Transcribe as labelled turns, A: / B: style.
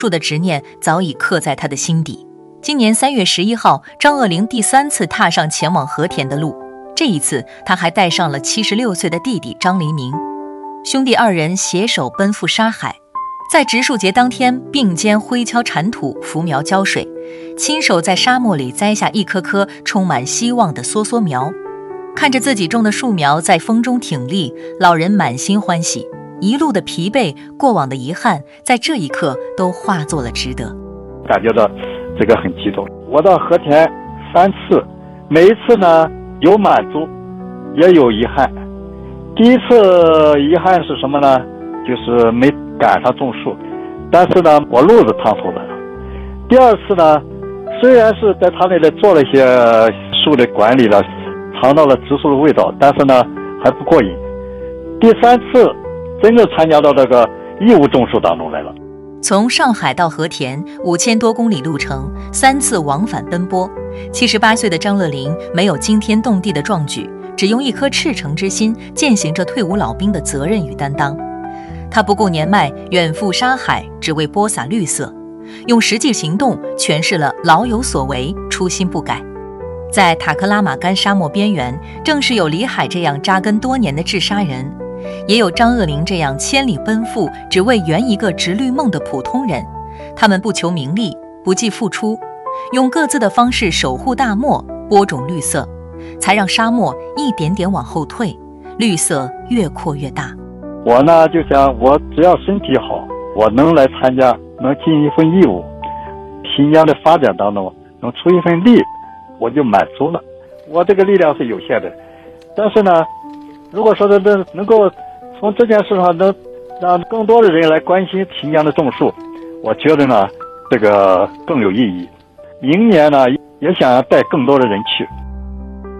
A: 树的执念早已刻在他的心底。今年3月11号，张鄂龄第3次踏上前往和田的路，这一次他还带上了76岁的弟弟张黎明，兄弟2人携手奔赴沙海，在植树节当天并肩挥锹铲土、扶苗浇水，亲手在沙漠里栽下一颗颗充满希望的梭梭苗。看着自己种的树苗在风中挺立，老人满心欢喜，一路的疲惫、过往的遗憾，在这一刻都化作了值得。
B: 感觉到这个很激动。我到和田3次，每一次呢有满足，也有遗憾。第一次遗憾是什么呢？就是没赶上种树，但是呢我路子趟出来了。第二次呢，虽然是在他那里做了一些树的管理了，尝到了植树的味道，但是呢还不过瘾。第3次真正参加到这个义务种树当中来了。
A: 从上海到和田5000多公里路程，3次往返奔波。78岁的张乐龄没有惊天动地的壮举，只用一颗赤诚之心践行着退伍老兵的责任与担当。他不顾年迈，远赴沙海，只为播撒绿色，用实际行动诠释了老有所为，初心不改。在塔克拉玛干沙漠边缘，正是有李海这样扎根多年的治沙人，也有张鄂龄这样千里奔赴只为圆一个植绿梦的普通人。他们不求名利，不计付出，用各自的方式守护大漠，播种绿色，才让沙漠一点点往后退，绿色越扩越大。
B: 我呢就想，我只要身体好，我能来参加，能尽一份义务，新疆的发展当中能出一份力，我就满足了。我这个力量是有限的，但是呢如果说能够从这件事上能让更多的人来关心新疆的种树，我觉得呢这个更有意义。明年呢也想带更多的人去。